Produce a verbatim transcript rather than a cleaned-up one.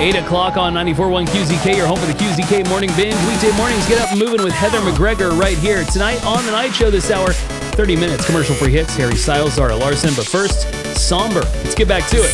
eight o'clock on ninety-four point one Q Z K, your home for the Q Z K Morning Binge. Weekday mornings, get up and moving with Heather McGregor right here. Tonight on The Night Show this hour, thirty minutes, commercial-free hits, Harry Styles, Zara Larson. But first, Somber. Let's get back to it.